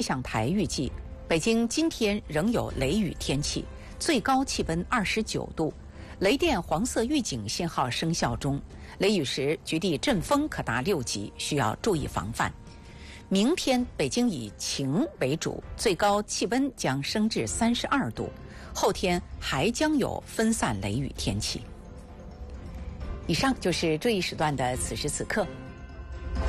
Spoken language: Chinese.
象台预计，北京今天仍有雷雨天气，最高气温29度，雷电黄色预警信号生效中，雷雨时局地阵风可达6级，需要注意防范。明天北京以晴为主，最高气温将升至32度，后天还将有分散雷雨天气。以上就是这一时段的此时此刻，